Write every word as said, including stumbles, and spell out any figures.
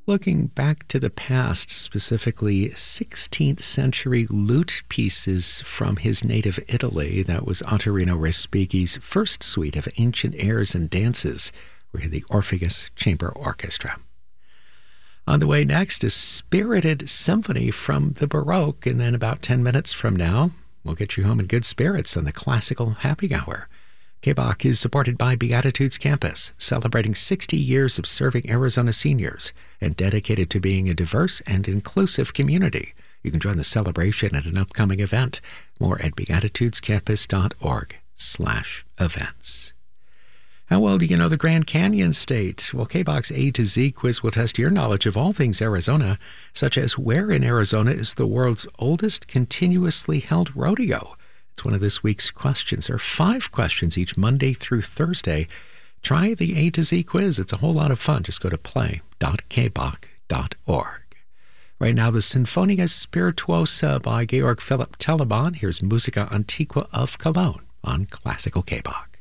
looking back to the past, specifically sixteenth century lute pieces from his native Italy. That was Ottorino Respighi's first suite of ancient airs and dances with the Orpheus Chamber Orchestra. On the way next, a spirited symphony from the Baroque, and then about ten minutes from now, we'll get you home in good spirits on the Classical Happy Hour. K B O C is supported by Beatitudes Campus, celebrating sixty years of serving Arizona seniors and dedicated to being a diverse and inclusive community. You can join the celebration at an upcoming event. More at beatitudescampus.org slash events. How well do you know the Grand Canyon State? Well, K B O C's A to Z quiz will test your knowledge of all things Arizona, such as where in Arizona is the world's oldest continuously held rodeo? It's one of this week's questions. There are five questions each Monday through Thursday. Try the A to Z quiz. It's a whole lot of fun. Just go to play dot k b o c dot org. Right now, the Sinfonia Spirituosa by Georg Philipp Telemann. Here's Musica Antiqua of Cologne on Classical K B O C.